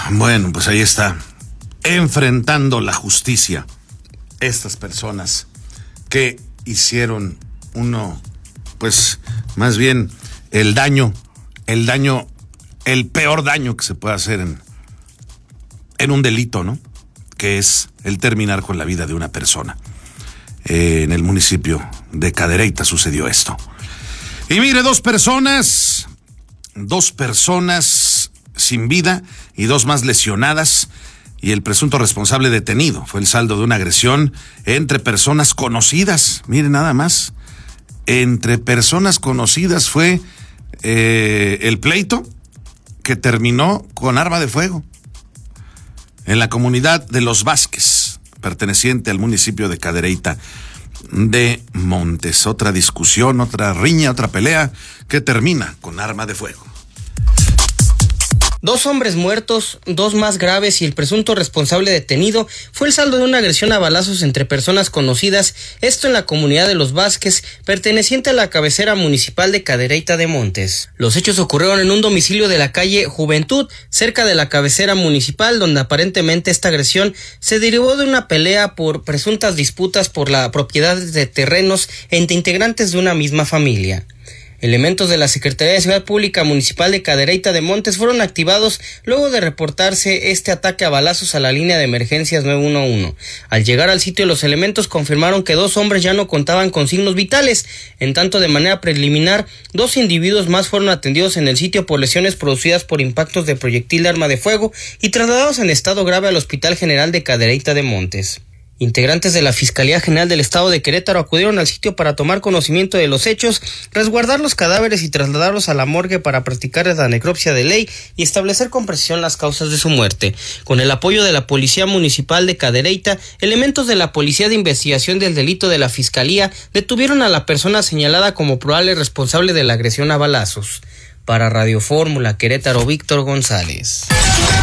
Bueno, pues ahí está, enfrentando la justicia estas personas que hicieron pues más bien el peor daño que se puede hacer en un delito, ¿no? Que es el terminar con la vida de una persona. En el municipio de Cadereyta sucedió esto. Y mire, dos personas sin vida y dos más lesionadas, y el presunto responsable detenido. Fue el saldo de una agresión entre personas conocidas. Mire nada más, entre personas conocidas fue el pleito que terminó con arma de fuego en la comunidad de Los Vázquez, perteneciente al municipio de Cadereyta de Montes. Otra discusión, otra riña, otra pelea que termina con arma de fuego. 2 hombres muertos, 2 más graves y el presunto responsable detenido fue el saldo de una agresión a balazos entre personas conocidas, esto en la comunidad de Los Vázquez, perteneciente a la cabecera municipal de Cadereyta de Montes. Los hechos ocurrieron en un domicilio de la calle Juventud, cerca de la cabecera municipal, donde aparentemente esta agresión se derivó de una pelea por presuntas disputas por la propiedad de terrenos entre integrantes de una misma familia. Elementos de la Secretaría de Seguridad Pública Municipal de Cadereyta de Montes fueron activados luego de reportarse este ataque a balazos a la línea de emergencias 911. Al llegar al sitio, los elementos confirmaron que 2 hombres ya no contaban con signos vitales. En tanto, de manera preliminar, 2 individuos más fueron atendidos en el sitio por lesiones producidas por impactos de proyectil de arma de fuego y trasladados en estado grave al Hospital General de Cadereyta de Montes. Integrantes de la Fiscalía General del Estado de Querétaro acudieron al sitio para tomar conocimiento de los hechos, resguardar los cadáveres y trasladarlos a la morgue para practicar la necropsia de ley y establecer con precisión las causas de su muerte. Con el apoyo de la Policía Municipal de Cadereyta, elementos de la Policía de Investigación del Delito de la Fiscalía detuvieron a la persona señalada como probable responsable de la agresión a balazos. Para Radio Fórmula Querétaro, Víctor González.